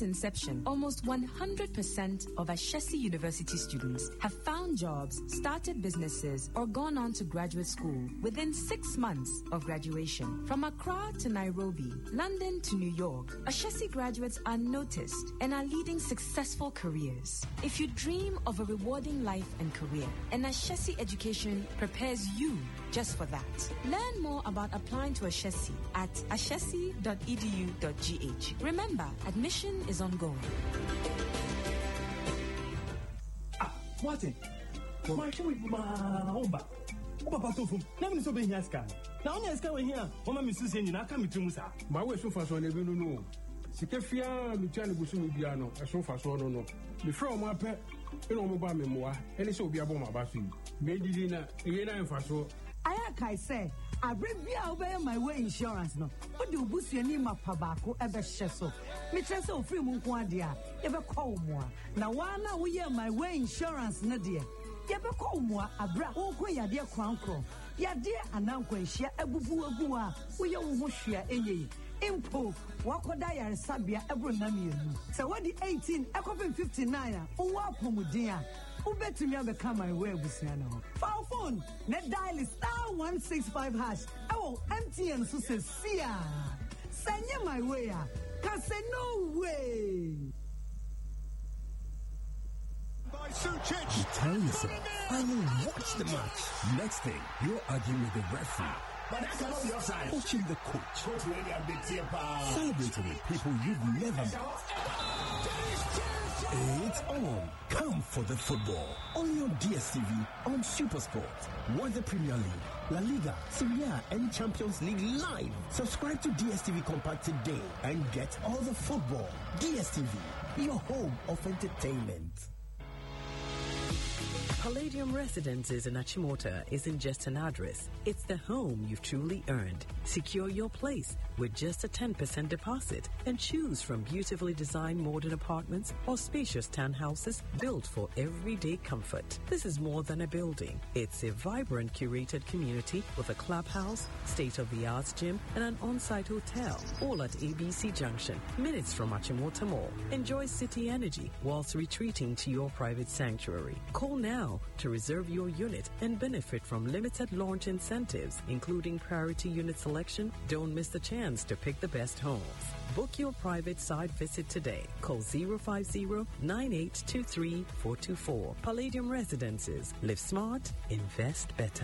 Since inception, almost 100% of Ashesi University students have found jobs, started businesses, or gone on to graduate school within 6 months of graduation. From Accra to Nairobi, London to New York, Ashesi graduates are noticed and are leading successful careers. If you dream of a rewarding life and career, an Ashesi education prepares you just for that. Learn more about applying to Ashesi at ashesi.edu.gh. Remember, admission is ongoing. Martin, my show is my Papa Tofu, never so be here, Scan. Now, yes, go here. Mama, Mrs. Yen, I come to Musa. My way so far, so I never know. Sikefia, Luciano Busubiano, a so far, so no. Before my pet, you know, mobile memoir, and it's so be about my bathroom. Made dinner, and for so. I say, I bring me away my way insurance. No, what do you see any map tobacco ever sheso? Me chance of free Munquadia, ever call more. Now, one we hear my way insurance, Nadia. Ever call more, a bra, oh, quay, dear crown crow. Ya dear, and uncle, share a boo, we all share any. Impo, Wakodaya and Sabia, every name. So what the 18, Ecopin 59, oh, Wapomudia. Who bet to me I become my way with Siano? Foul phone, net dial is *165#. Oh, MTN so says, Sia. Send you my way. Can say no way. By Sucic. You tell yourself, I will watch the match. Next thing, you're arguing with the referee. But that cannot be offside. Coaching the coach. Celebrating with people you've never met. It's on. Come for the football on your DSTV on SuperSport. Watch the Premier League, La Liga, Serie A, and Champions League live. Subscribe to DSTV Compact today and get all the football. DSTV, your home of entertainment. Palladium Residences in Achimota isn't just an address, it's the home you've truly earned. Secure your place with just a 10% deposit and choose from beautifully designed modern apartments or spacious townhouses built for everyday comfort. This is more than a building. It's a vibrant curated community with a clubhouse, state-of-the-art gym, and an on-site hotel, all at ABC Junction, minutes from Achimota Mall. Enjoy city energy whilst retreating to your private sanctuary. Call now to reserve your unit and benefit from limited launch incentives, including priority unit selection. Don't miss the chance to pick the best homes. Book your private site visit today. Call 050-9823-424. Palladium Residences. Live smart, invest better.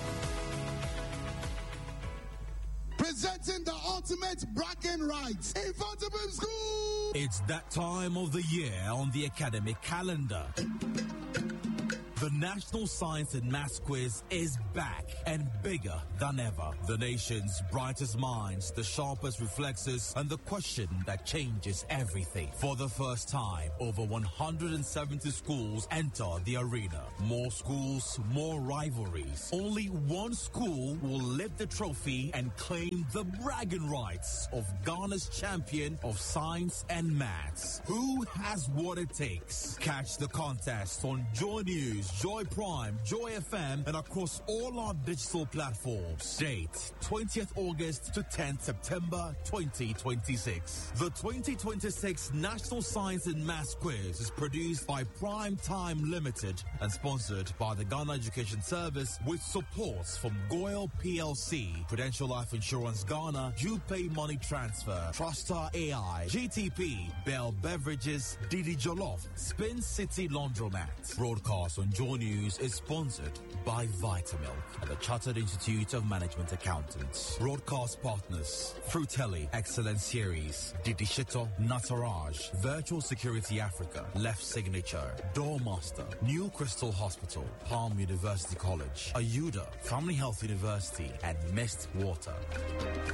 Presenting the ultimate bragging rights in Fontainebleau School. It's that time of the year on the academic calendar. The National Science and Maths Quiz is back and bigger than ever. The nation's brightest minds, the sharpest reflexes, and the question that changes everything. For the first time, over 170 schools enter the arena. More schools, more rivalries. Only one school will lift the trophy and claim the bragging rights of Ghana's champion of science and maths. Who has what it takes? Catch the contest on Joy News, Joy Prime, Joy FM, and across all our digital platforms. Date 20th August to 10th September 2026. The 2026 National Science and Maths Quiz is produced by Prime Time Limited and sponsored by the Ghana Education Service with support from Goyle PLC, Prudential Life Insurance Ghana, UPay Money Transfer, Trustar AI, GTP, Bell Beverages, Didi Jollof, Spin City Laundromat. Broadcast on Joy News is sponsored by Vitamilk and the Chartered Institute of Management Accountants. Broadcast partners: Fruitelli, Excellent Series, Didi Shito, Nataraj, Virtual Security Africa, Left Signature, Doormaster, New Crystal Hospital, Palm University College, Ayuda, Family Health University, and Mist Water.